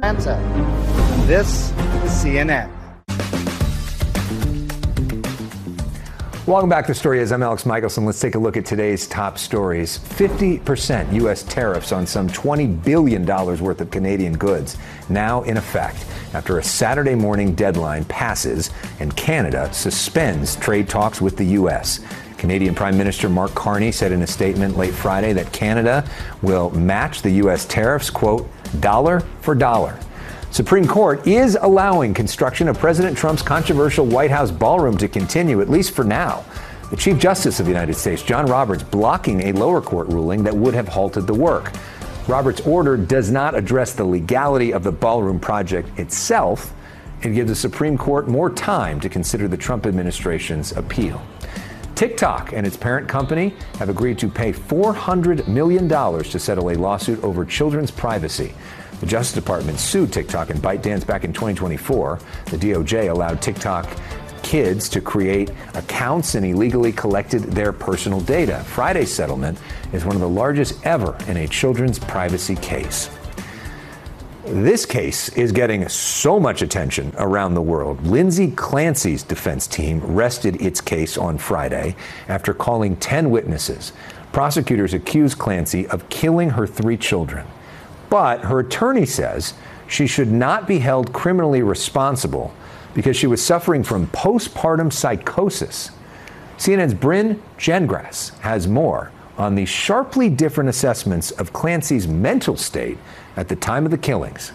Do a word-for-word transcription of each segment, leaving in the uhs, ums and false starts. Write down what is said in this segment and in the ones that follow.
This is C N N. Welcome back to Story Is. I'm Alex Michelson. Let's take a look at today's top stories. fifty percent U S tariffs on some twenty billion dollars worth of Canadian goods now in effect after a Saturday morning deadline passes and Canada suspends trade talks with the U S. Canadian Prime Minister Mark Carney said in a statement late Friday that Canada will match the U S tariffs, quote, dollar for dollar. Supreme Court is allowing construction of President Trump's controversial White House ballroom to continue, at least for now. The Chief Justice of the United States, John Roberts, blocking a lower court ruling that would have halted the work. Roberts' order does not address the legality of the ballroom project itself. It gives the Supreme Court more time to consider the Trump administration's appeal. TikTok and its parent company have agreed to pay four hundred million dollars to settle a lawsuit over children's privacy. The Justice Department sued TikTok and ByteDance back in twenty twenty-four. The D O J allowed TikTok kids to create accounts and illegally collected their personal data. Friday's settlement is one of the largest ever in a children's privacy case. This case is getting so much attention around the world. Lindsay Clancy's defense team rested its case on Friday after calling ten witnesses. Prosecutors accuse Clancy of killing her three children. But her attorney says she should not be held criminally responsible because she was suffering from postpartum psychosis. C N N's Bryn Gengras has more on the sharply different assessments of Clancy's mental state at the time of the killings.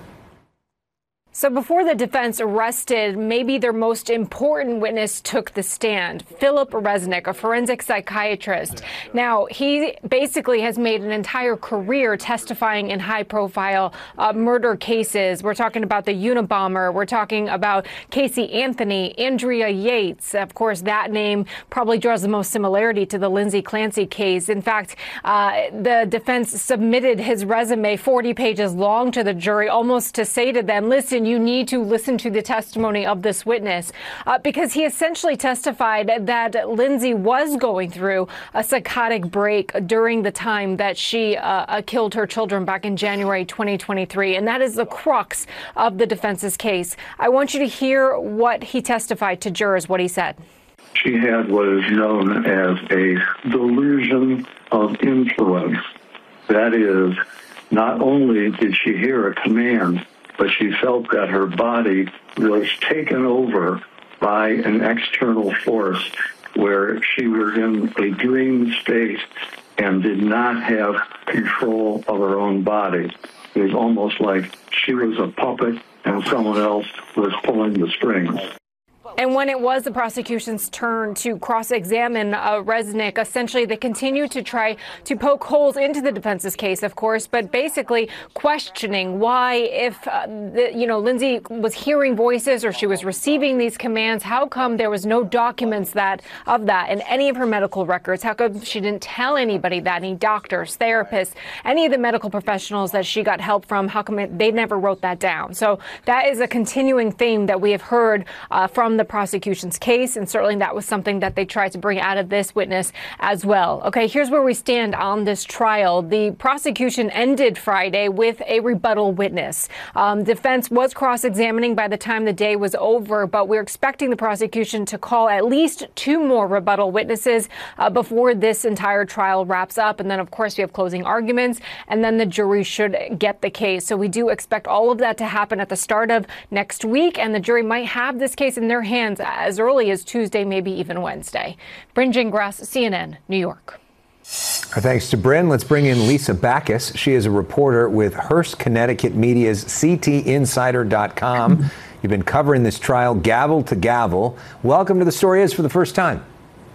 So before the defense arrested, maybe their most important witness took the stand, Philip Resnick, a forensic psychiatrist. Now, he basically has made an entire career testifying in high-profile uh, murder cases. We're talking about the Unabomber. We're talking about Casey Anthony, Andrea Yates. Of course, that name probably draws the most similarity to the Lindsay Clancy case. In fact, uh, the defense submitted his resume forty pages long to the jury, almost to say to them, listen, you need to listen to the testimony of this witness, uh, because he essentially testified that Lindsay was going through a psychotic break during the time that she uh, killed her children back in January twenty twenty-three. And that is the crux of the defense's case. I want you to hear what he testified to jurors, what he said. She had what is known as a delusion of influence. That is, not only did she hear a command, but she felt that her body was taken over by an external force where she was in a dream state and did not have control of her own body. It was almost like she was a puppet and someone else was pulling the strings. And when it was the prosecution's turn to cross-examine uh, Resnick, essentially they continued to try to poke holes into the defense's case, of course, but basically questioning why, if, uh, the, you know, Lindsay was hearing voices or she was receiving these commands, how come there was no documents that of that in any of her medical records? How come she didn't tell anybody that, any doctors, therapists, any of the medical professionals that she got help from? How come it, they never wrote that down? So that is a continuing theme that we have heard uh, from the prosecution's case, and certainly that was something that they tried to bring out of this witness as well. Okay, here's where we stand on this trial. The prosecution ended Friday with a rebuttal witness. Um, defense was cross-examining by the time the day was over, but we're expecting the prosecution to call at least two more rebuttal witnesses uh, before this entire trial wraps up. And then, of course, we have closing arguments, and then the jury should get the case. So we do expect all of that to happen at the start of next week, and the jury might have this case in their hands as early as Tuesday, maybe even Wednesday. Bryn Gengras, C N N, New York. Our thanks to Bryn. Let's bring in Lisa Backus. She is a reporter with Hearst, Connecticut Media's C T Insider dot com. You've been covering this trial gavel to gavel. Welcome to The Story Is for the first time.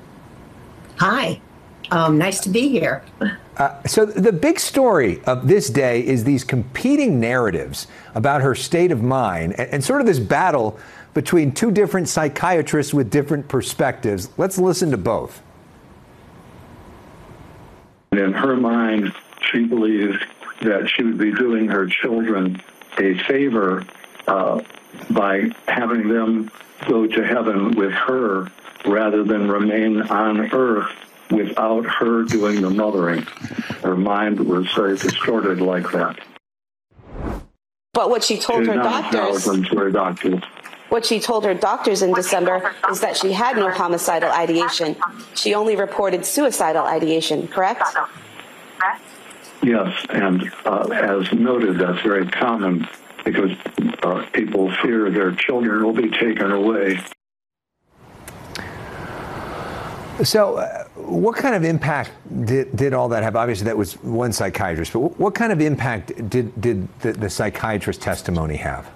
Hi. Um, nice to be here. Uh, so the big story of this day is these competing narratives about her state of mind and, and sort of this battle between two different psychiatrists with different perspectives. Let's listen to both. In her mind, she believed that she would be doing her children a favor uh, by having them go to heaven with her rather than remain on earth without her doing the mothering. Her mind was very distorted like that. But what she told her doctors, to her doctors. what she told her doctors in December is that she had no homicidal ideation. She only reported suicidal ideation, correct? Yes, and uh, as noted, that's very common because uh, people fear their children will be taken away. So uh, what kind of impact did, did all that have? Obviously, that was one psychiatrist, but what kind of impact did, did the, the psychiatrist testimony have?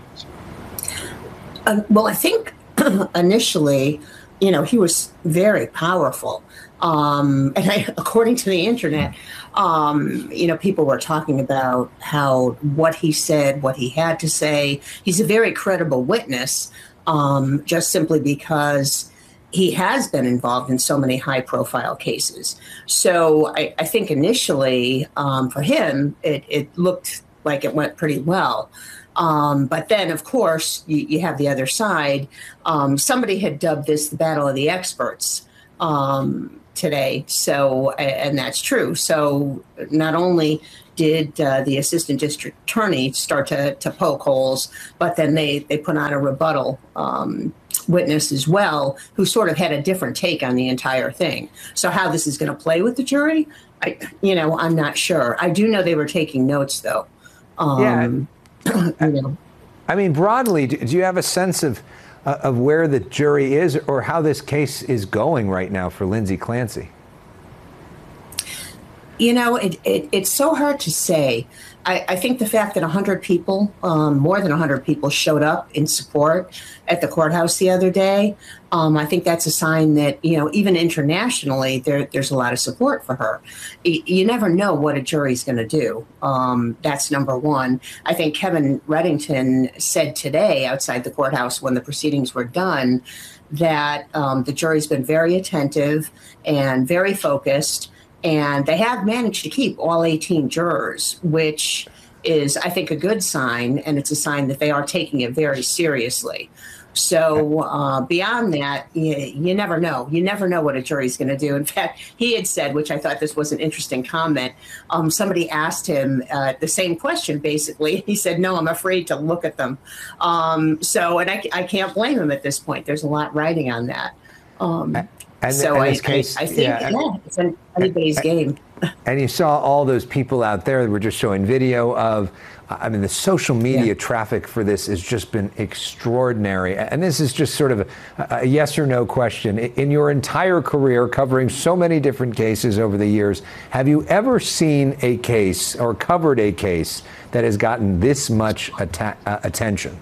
Um, well, I think initially, you know, he was very powerful. Um, and I, according to the internet, um, you know, people were talking about how what he said, what he had to say. He's a very credible witness, um, just simply because he has been involved in so many high profile cases. So I, I think initially um, for him, it, it looked like it went pretty well. Um, but then, of course, you, you have the other side. Um, somebody had dubbed this the battle of the experts um, today. So, and that's true. So not only did uh, the assistant district attorney start to, to poke holes, but then they, they put on a rebuttal um, witness as well, who sort of had a different take on the entire thing. So how this is going to play with the jury, I, you know, I'm not sure. I do know they were taking notes, though. Um, yeah. you know. I mean, broadly, do, do you have a sense of uh, of where the jury is or how this case is going right now for Lindsay Clancy? You know, it, it, it's so hard to say. I, I think the fact that one hundred people, um, more than one hundred people showed up in support at the courthouse the other day, um, I think that's a sign that, you know, even internationally, there, there's a lot of support for her. Y- you never know what a jury's going to do. Um, that's number one. I think Kevin Reddington said today outside the courthouse when the proceedings were done that um, the jury's been very attentive and very focused. And they have managed to keep all eighteen jurors, which is, I think, a good sign. And it's a sign that they are taking it very seriously. So uh, beyond that, you, you never know. You never know what a jury's going to do. In fact, he had said, which I thought this was an interesting comment, um, somebody asked him uh, the same question, basically. He said, no, I'm afraid to look at them. Um, so, and I, I can't blame him at this point. There's a lot riding on that. Um, And so in I, this case, I, I think yeah, yeah, it's an anybody's game. And you saw all those people out there that were just showing video of, I mean, the social media yeah. traffic for this has just been extraordinary. And this is just sort of a, a yes or no question. In your entire career, covering so many different cases over the years, have you ever seen a case or covered a case that has gotten this much atta- uh, attention?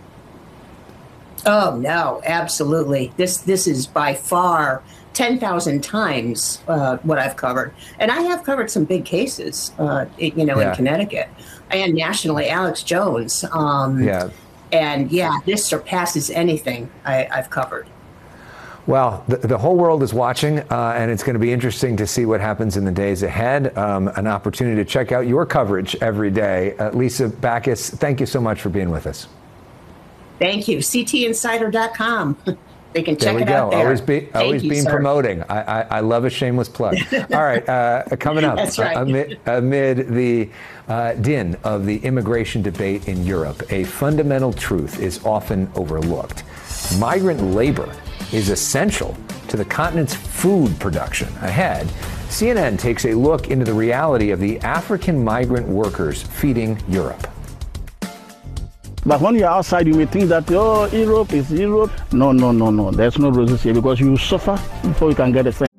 Oh, no, absolutely. This this is by far ten thousand times uh, what I've covered. And I have covered some big cases, uh, you know, yeah. in Connecticut and nationally, Alex Jones. Um, yeah. And yeah, this surpasses anything I, I've covered. Well, the, the whole world is watching, uh, and it's going to be interesting to see what happens in the days ahead. Um, an opportunity to check out your coverage every day. Uh, Lisa Backus, thank you so much for being with us. Thank you. C T insider dot com. They can check there we it go. out there. Always, be, always you, being sir. promoting. I, I, I love a shameless plug. All right, uh, coming up, That's right. uh, amid, amid the uh, din of the immigration debate in Europe, a fundamental truth is often overlooked. Migrant labor is essential to the continent's food production. Ahead, C N N takes a look into the reality of the African migrant workers feeding Europe. But when you're outside, you may think that, oh, Europe is Europe. No, no, no, no. There's no roses here because you suffer before you can get a thing.